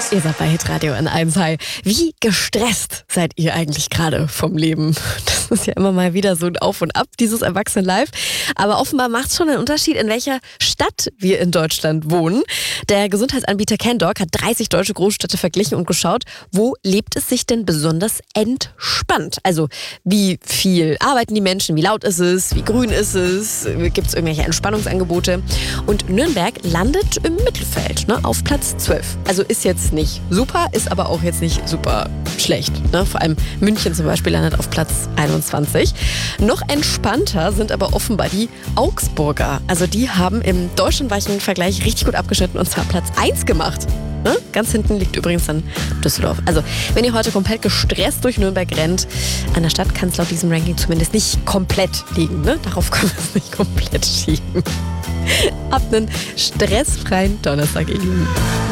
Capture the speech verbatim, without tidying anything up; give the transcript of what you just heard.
Ihr seid bei Hitradio in eins. Hi. Wie gestresst seid ihr eigentlich gerade vom Leben? Das ist ja immer mal wieder so ein Auf und Ab, dieses Erwachsenen-Life. Aber offenbar macht es schon einen Unterschied, in welcher Stadt wir in Deutschland wohnen. Der Gesundheitsanbieter CanDoc hat dreißig deutsche Großstädte verglichen und geschaut, wo lebt es sich denn besonders entspannt? Also wie viel arbeiten die Menschen, wie laut ist es, wie grün ist es, gibt es irgendwelche Entspannungsangebote? Und Nürnberg landet im Mittelfeld, ne, auf Platz zwölf. Also ist jetzt nicht super, ist aber auch jetzt nicht super schlecht. Ne? Vor allem München zum Beispiel landet auf Platz einundzwanzig. Noch entspannter sind aber offenbar die Augsburger. Also die haben im deutschlandweiten Vergleich richtig gut abgeschnitten und zwar Platz eins gemacht. Ne? Ganz hinten liegt übrigens dann Düsseldorf. Also wenn ihr heute komplett gestresst durch Nürnberg rennt, an der Stadt kann es laut diesem Ranking zumindest nicht komplett liegen. Ne? Darauf können wir es nicht komplett schieben. Habt einen stressfreien Donnerstag, ihr Lieben.